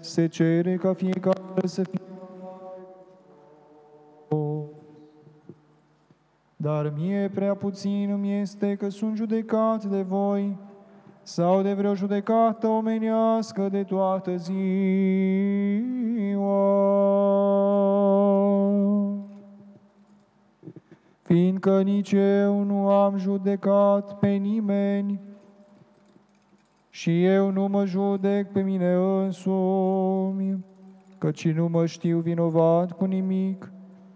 se cere ca fiecare să fie. Dar mie prea puțin îmi este că sunt judecat de voi, sau de vreo judecată omenească de toată ziua. Fiindcă nici eu nu am judecat pe nimeni, și eu nu mă judec pe mine însumi, căci nu mă știu vinovat cu nimic,